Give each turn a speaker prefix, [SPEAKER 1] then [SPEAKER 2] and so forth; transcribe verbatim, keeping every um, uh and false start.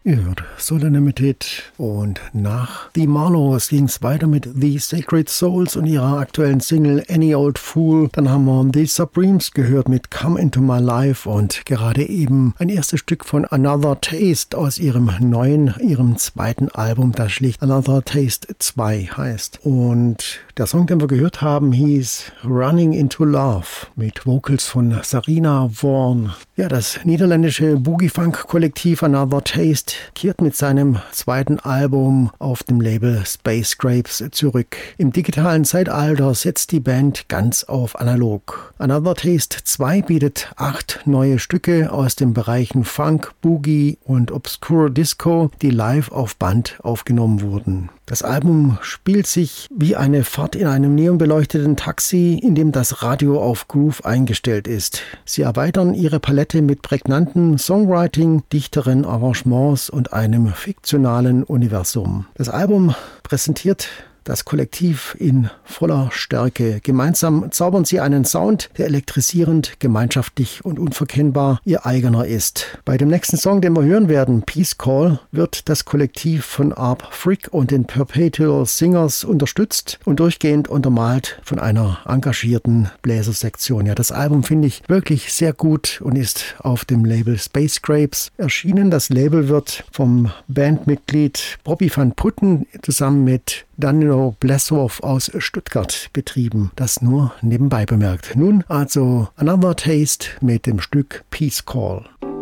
[SPEAKER 1] Ihr hört Soul Unlimited und nach The Marlows ging es weiter mit The Sacred Souls und ihrer aktuellen Single Any Old Fool. Dann haben wir The Supremes gehört mit Come Into My Life und gerade eben ein erstes Stück von Another Taste aus ihrem neuen, ihrem zweiten Album, das schlicht Another Taste zwei heißt. Und der Song, den wir gehört haben, hieß Running Into Love mit Vocals von Sarina Vaughan. Ja, das niederländische Boogie-Funk-Kollektiv Another Taste kehrt mit seinem zweiten Album auf dem Label Space Grapes zurück. Im digitalen Zeitalter setzt die Band ganz auf analog. Another Taste zwei bietet acht neue Stücke aus den Bereichen Funk, Boogie und Obscure Disco, die live auf Band aufgenommen wurden. Das Album spielt sich wie eine Fahrt in einem neonbeleuchteten Taxi, in dem das Radio auf Groove eingestellt ist. Sie erweitern ihre Palette mit prägnanten Songwriting, dichteren Arrangements und einem fiktionalen Universum. Das Album präsentiert das Kollektiv in voller Stärke. Gemeinsam zaubern sie einen Sound, der elektrisierend, gemeinschaftlich und unverkennbar ihr eigener ist. Bei dem nächsten Song, den wir hören werden, Peace Call, wird das Kollektiv von Arp Frick und den Perpetual Singers unterstützt und durchgehend untermalt von einer engagierten Bläsersektion. Ja, das Album finde ich wirklich sehr gut und ist auf dem Label Space Grapes erschienen. Das Label wird vom Bandmitglied Bobby van Putten zusammen mit Danilo Blessow aus Stuttgart betrieben. Das nur nebenbei bemerkt. Nun also Another Taste mit dem Stück Peace Call.